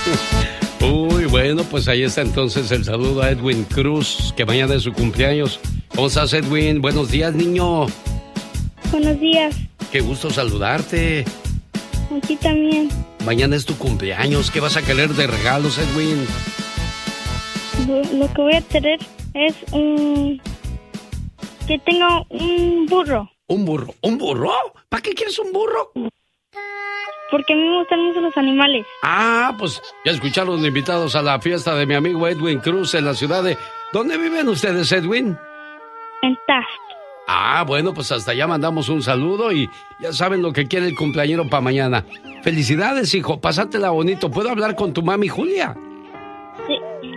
Uy, bueno, pues ahí está entonces el saludo a Edwin Cruz, que mañana es su cumpleaños. ¿Cómo estás, Edwin? Buenos días, niño. Buenos días. Qué gusto saludarte. Aquí también. Mañana es tu cumpleaños. ¿Qué vas a querer de regalos, Edwin? Lo que voy a tener es que tenga un burro. ¿Un burro? ¿Un burro? ¿Para qué quieres un burro? Porque a mí me gustan mucho los animales. Ah, pues ya escucharon los invitados a la fiesta de mi amigo Edwin Cruz en la ciudad de... ¿Dónde viven ustedes, Edwin? En Taft. Ah, bueno, pues hasta allá mandamos un saludo y ya saben lo que quiere el cumpleañero para mañana. Felicidades, hijo, pásatela bonito. ¿Puedo hablar con tu mami, Julia? Sí.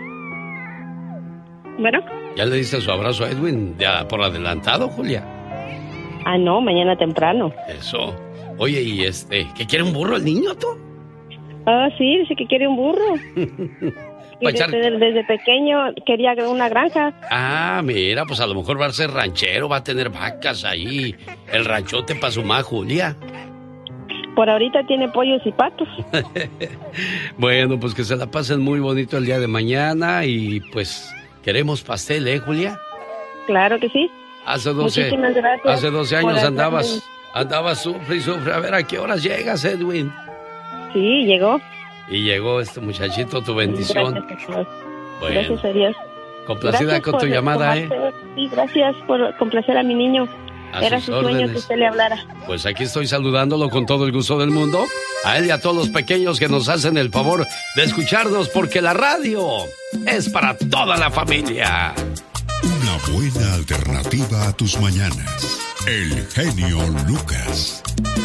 Bueno. ¿Ya le diste su abrazo a Edwin ya por adelantado, Julia? Ah, no, mañana temprano. Eso. Oye, ¿y qué quiere un burro el niño, tú? Ah, sí, dice que quiere un burro. Y desde pequeño quería una granja. Ah, mira, pues a lo mejor va a ser ranchero, va a tener vacas ahí. El ranchote para su mamá, Julia. Por ahorita tiene pollos y patos. Bueno, pues que se la pasen muy bonito el día de mañana y pues queremos pastel, ¿eh, Julia? Claro que sí. Hace 12 años andabas sufre y sufre. A ver, ¿a qué horas llegas, Edwin? Sí, llegó. Y llegó este muchachito, tu bendición. Gracias a Dios. Bueno, gracias a Dios. Complacida Gracias con tu llamada, ¿eh? Sí, gracias por complacer a mi niño. Era su sueño que usted le hablara. Pues aquí estoy saludándolo con todo el gusto del mundo. A él y a todos los pequeños que nos hacen el favor de escucharnos, porque la radio es para toda la familia. Una buena alternativa a tus mañanas. El genio Lucas.